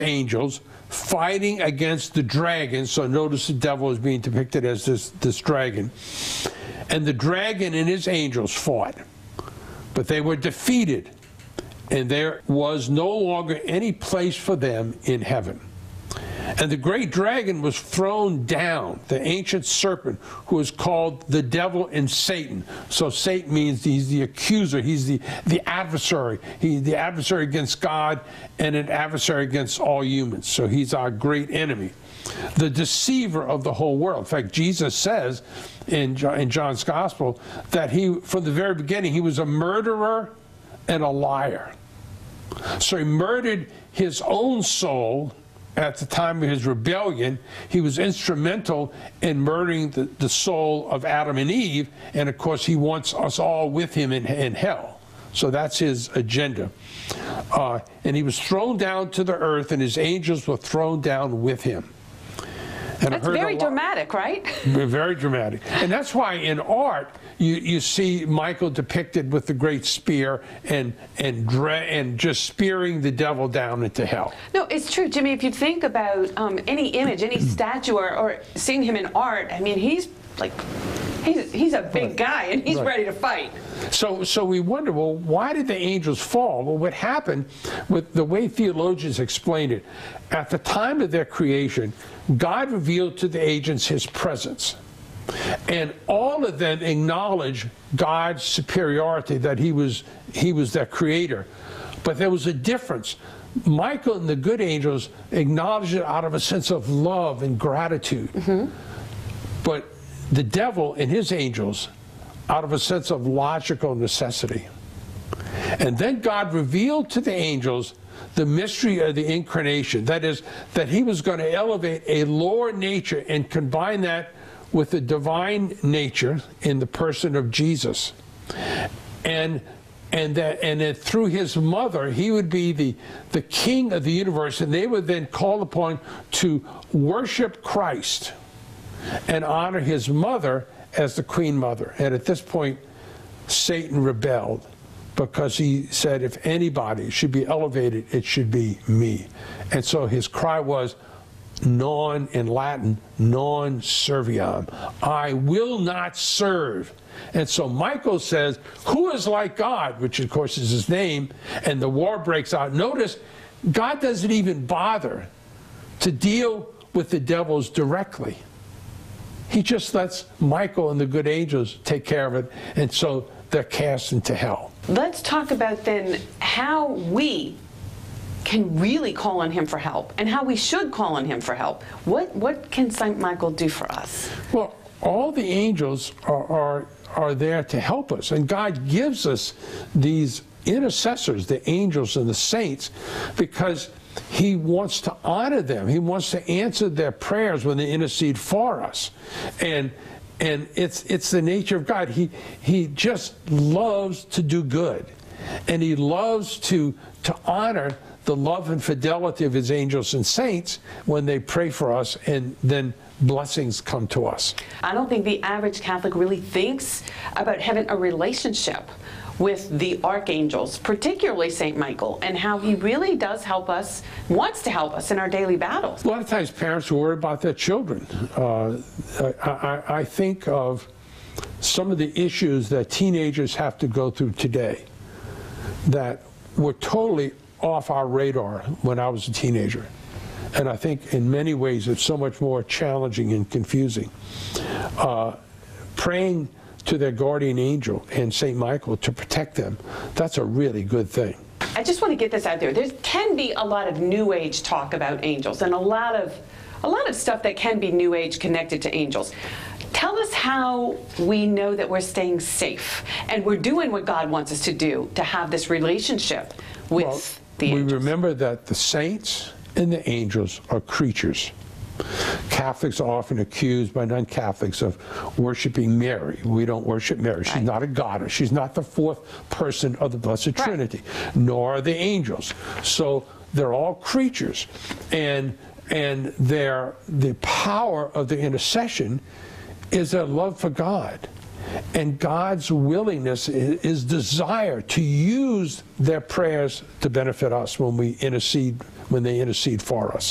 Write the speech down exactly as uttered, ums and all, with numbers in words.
angels fighting against the dragon. So notice the devil is being depicted as this, this dragon. And the dragon and his angels fought, but they were defeated, and there was no longer any place for them in heaven. And the great dragon was thrown down, the ancient serpent, who is called the devil and Satan. So Satan means he's the accuser, he's the, the adversary. He's the adversary against God and an adversary against all humans. So he's our great enemy, the deceiver of the whole world. In fact, Jesus says in, in John's Gospel that he, from the very beginning, he was a murderer and a liar. So he murdered his own soul. At the time of his rebellion, he was instrumental in murdering the, the soul of Adam and Eve, and of course he wants us all with him in, in hell. So that's his agenda. Uh, and he was thrown down to the earth, and his angels were thrown down with him. And that's very dramatic, right? Very dramatic. And that's why in art, you, you see Michael depicted with the great spear and, and, dre and just spearing the devil down into hell. No, it's true, Jimmy. If you think about um, any image, any statue, or, or seeing him in art, I mean, he's like, he's, he's a big right. guy, and he's right. ready to fight. So, so we wonder, well, why did the angels fall? Well, what happened, with the way theologians explain it, at the time of their creation, God revealed to the agents his presence. And all of them acknowledged God's superiority, that he was, he was their creator. But there was a difference. Michael and the good angels acknowledged it out of a sense of love and gratitude. Mm-hmm. But the devil and his angels out of a sense of logical necessity. And then God revealed to the angels the mystery of the incarnation. That is, that he was going to elevate a lower nature and combine that with the divine nature in the person of Jesus. And and that and that through his mother, he would be the, the king of the universe, and they would then call upon to worship Christ and honor his mother as the queen mother. And at this point, Satan rebelled, because he said, if anybody should be elevated, it should be me. And so his cry was, non, in Latin, non serviam. I will not serve. And so Michael says, who is like God, which of course is his name, and the war breaks out. Notice, God doesn't even bother to deal with the devils directly. He just lets Michael and the good angels take care of it, and so they're cast into hell. Let's talk about then how we can really call on him for help, and how we should call on him for help. What what can Saint Michael do for us? Well, all the angels are, are, are there to help us, and God gives us these intercessors, the angels and the saints, because he wants to honor them. He wants to answer their prayers when they intercede for us. And And it's, it's the nature of God. He, he just loves to do good. And he loves to, to honor the love and fidelity of his angels and saints when they pray for us, and then blessings come to us. I don't think the average Catholic really thinks about having a relationship with the archangels, particularly Saint Michael, and how he really does help us, wants to help us in our daily battles. A lot of times parents worry about their children. Uh, I, I, I think of some of the issues that teenagers have to go through today that were totally off our radar when I was a teenager. And I think in many ways it's so much more challenging and confusing. Uh, praying to their guardian angel and Saint Michael to protect them, that's a really good thing. I just want to get this out there. There can be a lot of New Age talk about angels, and a lot of a lot of stuff that can be New Age connected to angels. Tell us how we know that we're staying safe and we're doing what God wants us to do to have this relationship with well, the angels. We remember that the saints and the angels are creatures. Catholics are often accused by non-Catholics of worshiping Mary. We don't worship Mary. She's right. not a goddess. She's not the fourth person of the Blessed right. Trinity, nor are the angels. So they're all creatures. And, and their, the power of the intercession is their love for God. And God's willingness is, is desire to use their prayers to benefit us when we intercede when they intercede for us.